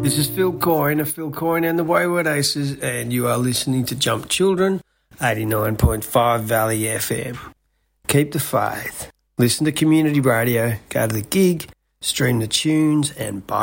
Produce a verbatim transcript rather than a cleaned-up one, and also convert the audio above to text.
This is Phil Coyne of Phil Coyne and the Wayward Aces, and you are listening to Jump Children, eighty-nine point five Valley F M. Keep the faith. Listen to community radio, go to the gig, stream the tunes, and buy